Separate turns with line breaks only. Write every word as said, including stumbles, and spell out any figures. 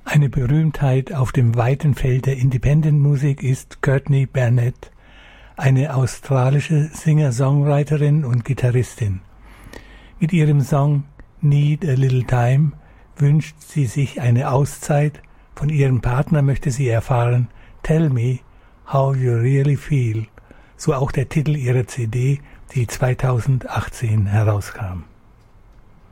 Eine Berühmtheit auf dem weiten Feld der Independent-Musik ist Courtney Barnett, eine australische Singer-Songwriterin und Gitarristin. Mit ihrem Song Need a Little Time wünscht sie sich eine Auszeit. Von ihrem Partner möchte sie erfahren, Tell me how you really feel. So auch der Titel ihrer C D, die zweitausendachtzehn herauskam.